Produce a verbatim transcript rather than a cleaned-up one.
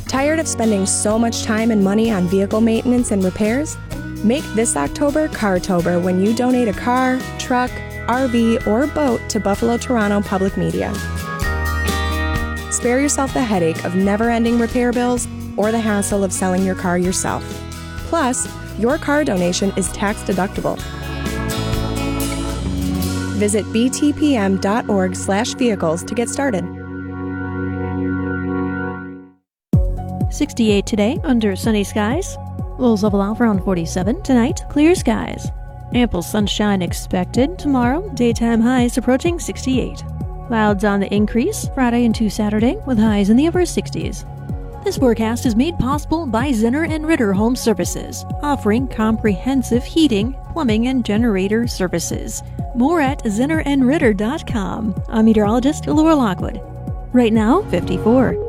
Tired of spending so much time and money on vehicle maintenance and repairs? Make this October Cartober when you donate a car, truck, R V, or boat to Buffalo Toronto Public Media. Spare yourself the headache of never-ending repair bills or the hassle of selling your car yourself. Plus, your car donation is tax-deductible. Visit b t p m dot org slash vehicles to get started. sixty-eight today, under sunny skies. Lows level off around forty-seven. Tonight, clear skies. Ample sunshine expected. Tomorrow, daytime highs approaching sixty-eight. Clouds on the increase Friday into Saturday, with highs in the upper sixties. This forecast is made possible by Zinner and Ritter Home Services, offering comprehensive heating, plumbing, and generator services. More at zinner and ritter dot com. I'm meteorologist Laura Lockwood. Right now, fifty-four.